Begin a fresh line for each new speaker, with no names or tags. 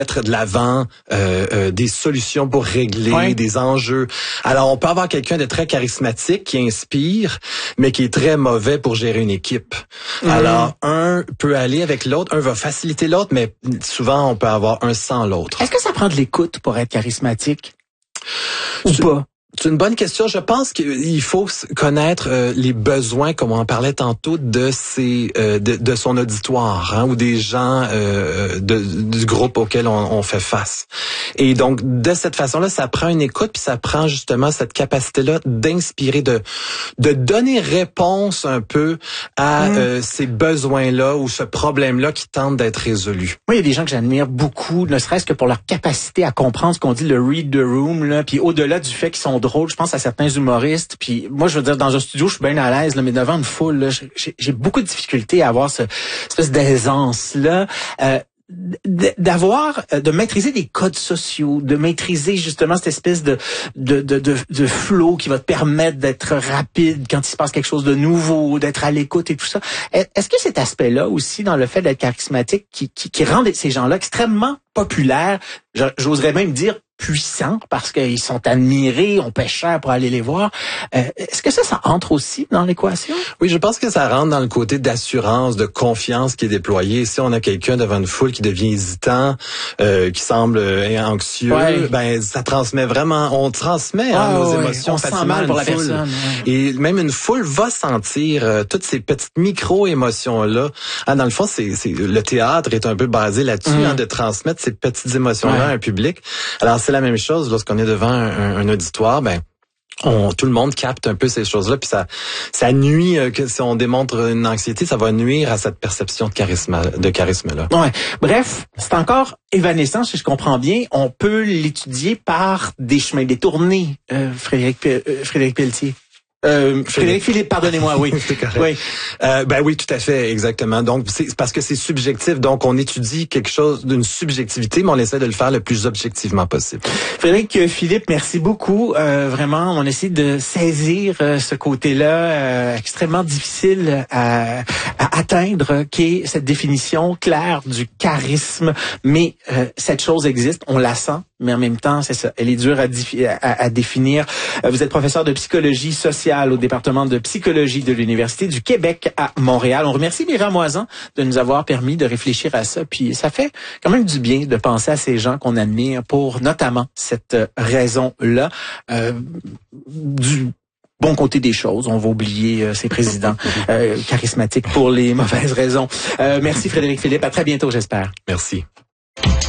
mettre de l'avant des solutions pour régler des enjeux. Alors, on peut avoir quelqu'un de très charismatique qui inspire, mais qui est très mauvais pour gérer une équipe. Alors, un peut aller avec l'autre, un va faciliter l'autre, mais souvent, on peut avoir un sans l'autre.
Est-ce que ça prend de l'écoute pour être charismatique? Ou pas?
C'est une bonne question. Je pense qu'il faut connaître les besoins, comme on en parlait tantôt, de son auditoire, hein, ou des gens du groupe auquel on fait face. Et donc, de cette façon-là, ça prend une écoute, puis ça prend justement cette capacité-là d'inspirer, de donner réponse un peu à ces besoins-là ou ce problème-là qui tente d'être résolu.
Moi, il y a des gens que j'admire beaucoup, ne serait-ce que pour leur capacité à comprendre ce qu'on dit, le read the room, là, puis au-delà du fait qu'ils sont drôle, je pense à certains humoristes, puis moi je veux dire dans un studio je suis bien à l'aise là, mais devant une foule là, j'ai beaucoup de difficultés à avoir cette espèce d'aisance là. De maîtriser des codes sociaux, de maîtriser justement cette espèce de flow qui va te permettre d'être rapide quand il se passe quelque chose de nouveau, d'être à l'écoute et tout ça. Est-ce que cet aspect-là aussi dans le fait d'être charismatique qui rend ces gens-là extrêmement populaires, j'oserais même dire puissants parce qu'ils sont admirés, on paie cher pour aller les voir. Est-ce que ça entre aussi dans l'équation?
Oui, je pense que ça rentre dans le côté d'assurance, de confiance qui est déployé. Si on a quelqu'un devant une foule qui devient hésitant, qui semble anxieux, ben ça transmet vraiment, on transmet nos émotions
on
facilement
sent mal pour la
foule.
personne.
Et même une foule va sentir toutes ces petites micro-émotions-là. Ah, dans le fond, le théâtre est un peu basé là-dessus, de transmettre ces petites émotions-là à un public. Alors, c'est la même chose lorsqu'on est devant un auditoire, tout le monde capte un peu ces choses-là, puis ça nuit, que si on démontre une anxiété, ça va nuire à cette perception de charisme-là.
Ouais. Bref, c'est encore évanescent, si je comprends bien. On peut l'étudier par des chemins détournés, Frédéric Pelletier. Frédéric Philippe, pardonnez-moi, oui.
C'est correct. Oui. Oui, tout à fait, exactement. Donc, c'est parce que c'est subjectif. Donc, on étudie quelque chose d'une subjectivité, mais on essaie de le faire le plus objectivement possible.
Frédéric Philippe, merci beaucoup. Vraiment, on essaie de saisir ce côté-là extrêmement difficile à atteindre, qui est cette définition claire du charisme. Mais cette chose existe, on la sent. Mais en même temps, c'est ça, elle est dure à définir. Vous êtes professeur de psychologie sociale au département de psychologie de l'Université du Québec à Montréal. On remercie Myriam Moisan de nous avoir permis de réfléchir à ça. Puis ça fait quand même du bien de penser à ces gens qu'on admire pour notamment cette raison-là. Du bon côté des choses, on va oublier ces présidents charismatiques pour les mauvaises raisons. Merci Frédéric Philippe, à très bientôt j'espère.
Merci.